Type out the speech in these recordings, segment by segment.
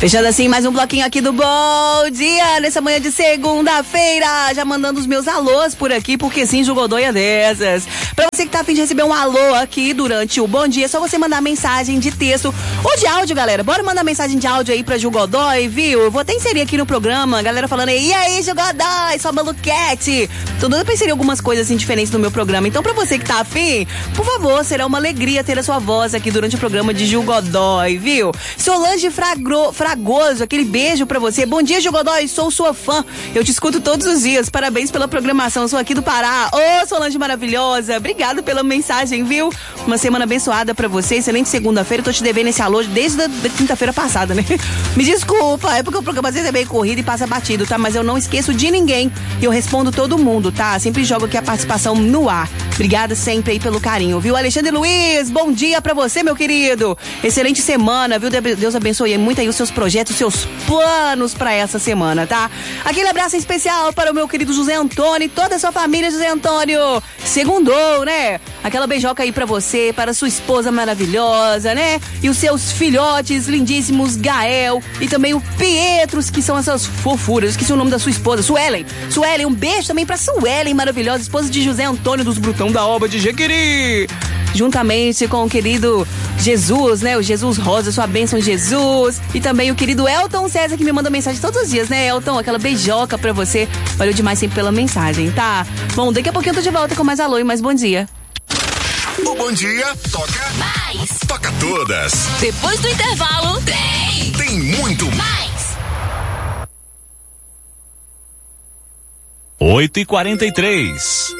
Fechando assim mais um bloquinho aqui do Bom Dia, nessa manhã de segunda-feira, já mandando os meus alôs por aqui, porque sim, Jugodóia dessas. Pra você que tá a fim de receber um alô aqui durante o Bom Dia, é só você mandar mensagem de texto ou de áudio, galera. Bora mandar mensagem de áudio aí pra Jugodói, viu? Eu vou até inserir aqui no programa, a galera falando aí, e aí, Jugodói, sua maluquete. Tô doida pra inserir algumas coisas assim diferentes no meu programa. Então, pra você que tá afim, por favor, será uma alegria ter a sua voz aqui durante o programa de Jugodói, viu? Solange Fragoso, aquele beijo pra você. Bom dia, Jugodói, sou sua fã. Eu te escuto todos os dias. Parabéns pela programação. Sou aqui do Pará. Ô, Solange maravilhosa. Obrigado pela mensagem, viu? Uma semana abençoada pra você. Excelente segunda-feira. Tô te devendo esse alô desde a quinta-feira passada, né? Me desculpa, é porque o programa às vezes é meio corrido e passa batido, tá? Mas eu não esqueço de ninguém. E eu respondo todo mundo, tá? Sempre jogo aqui a participação no ar. Obrigada sempre aí pelo carinho, viu? Alexandre Luiz, bom dia pra você, meu querido. Excelente semana, viu? Deus abençoe muito aí os seus projetos, os seus planos pra essa semana, tá? Aquele abraço especial para o meu querido José Antônio e toda a sua família, José Antônio. Segundou, né? Aquela beijoca aí pra você, para sua esposa maravilhosa, né? E os seus filhotes lindíssimos, Gael e também o Pietros, que são essas fofuras. Esqueci o nome da sua esposa, Suelen. Suelen, um beijo também pra Suelen, maravilhosa, esposa de José Antônio dos Brutão da Oba de Jequiri. Juntamente com o querido Jesus, né? O Jesus Rosa, sua bênção, Jesus. E também o querido Elton César, que me manda mensagem todos os dias, né, Elton? Aquela beijoca pra você. Valeu demais sempre pela mensagem, tá? Bom, daqui a pouquinho eu tô de volta com mais alô e mais bom dia. O Bom Dia toca mais. Toca todas. Depois do intervalo, tem muito mais. 8h43.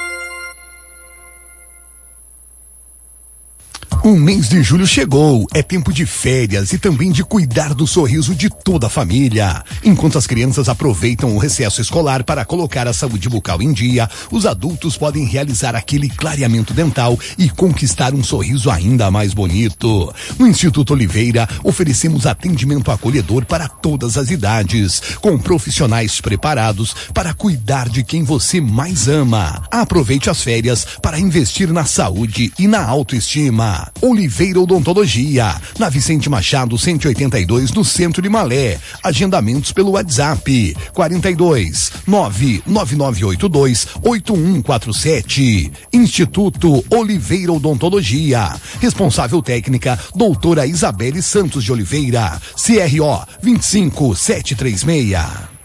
O mês de julho chegou, é tempo de férias e também de cuidar do sorriso de toda a família. Enquanto as crianças aproveitam o recesso escolar para colocar a saúde bucal em dia, os adultos podem realizar aquele clareamento dental e conquistar um sorriso ainda mais bonito. No Instituto Oliveira, oferecemos atendimento acolhedor para todas as idades, com profissionais preparados para cuidar de quem você mais ama. Aproveite as férias para investir na saúde e na autoestima. Oliveira Odontologia, na Vicente Machado 182, no centro de Malé. Agendamentos pelo WhatsApp 42 99982 8147. Instituto Oliveira Odontologia. Responsável técnica doutora Isabelle Santos de Oliveira, CRO 25736.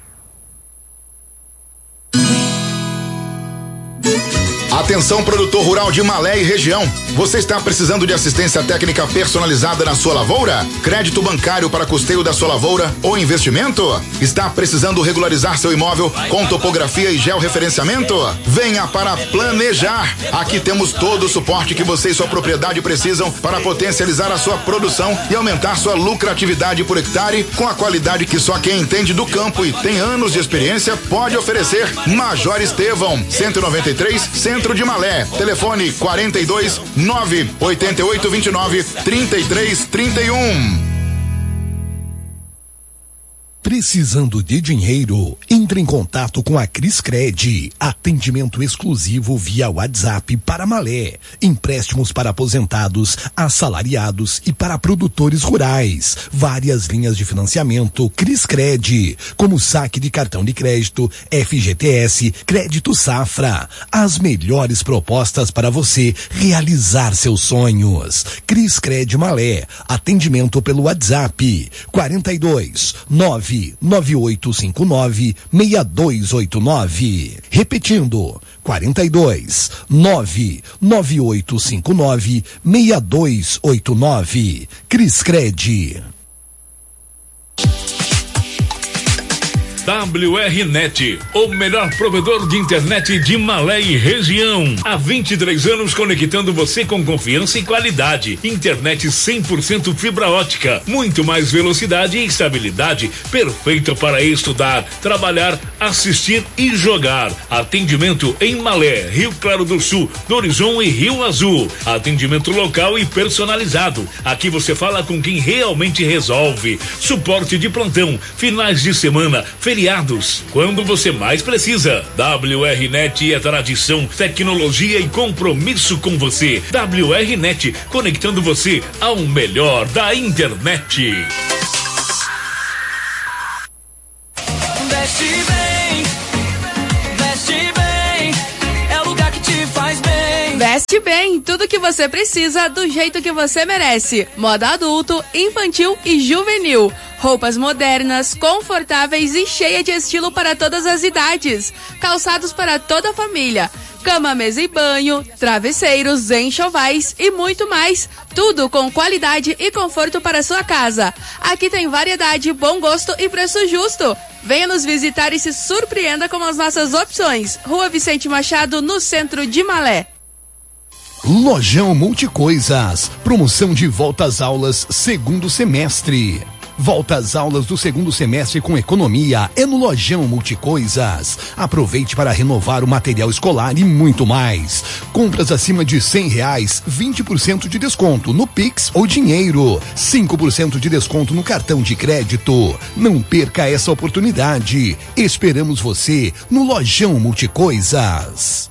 Atenção, produtor rural de Malé e região. Você está precisando de assistência técnica personalizada na sua lavoura? Crédito bancário para custeio da sua lavoura ou investimento? Está precisando regularizar seu imóvel com topografia e georreferenciamento? Venha para Planejar. Aqui temos todo o suporte que você e sua propriedade precisam para potencializar a sua produção e aumentar sua lucratividade por hectare com a qualidade que só quem entende do campo e tem anos de experiência pode oferecer. Major Estevão, 193, Centro de Malé. Telefone 42 988 29 33 31. Precisando de dinheiro? Entre em contato com a Criscred. Atendimento exclusivo via WhatsApp para Malé. Empréstimos para aposentados, assalariados e para produtores rurais. Várias linhas de financiamento Criscred, como saque de cartão de crédito, FGTS, crédito safra. As melhores propostas para você realizar seus sonhos. Criscred Malé. Atendimento pelo WhatsApp 42 99859 6289. Repetindo, 42 99859 6289. Criscred. WRNet, o melhor provedor de internet de Malé e região. Há 23 anos conectando você com confiança e qualidade. Internet 100% fibra ótica, muito mais velocidade e estabilidade, perfeita para estudar, trabalhar, assistir e jogar. Atendimento em Malé, Rio Claro do Sul, Horizon e Rio Azul. Atendimento local e personalizado. Aqui você fala com quem realmente resolve. Suporte de plantão, finais de semana, feriados, quando você mais precisa. WRNet é tradição, tecnologia e compromisso com você. WRNet, conectando você ao melhor da internet. Veste bem, é o lugar que te faz bem. Veste bem, tudo que você precisa do jeito que você merece. Moda adulto, infantil e juvenil. Roupas modernas, confortáveis e cheia de estilo para todas as idades. Calçados para toda a família. Cama, mesa e banho, travesseiros, enxovais e muito mais. Tudo com qualidade e conforto para sua casa. Aqui tem variedade, bom gosto e preço justo. Venha nos visitar e se surpreenda com as nossas opções. Rua Vicente Machado, no centro de Malé. Lojão Multicoisas. Promoção de volta às aulas segundo semestre. Volta às aulas do segundo semestre com economia é no Lojão Multicoisas. Aproveite para renovar o material escolar e muito mais. Compras acima de R$100, 20% de desconto no Pix ou dinheiro. 5% de desconto no cartão de crédito. Não perca essa oportunidade. Esperamos você no Lojão Multicoisas.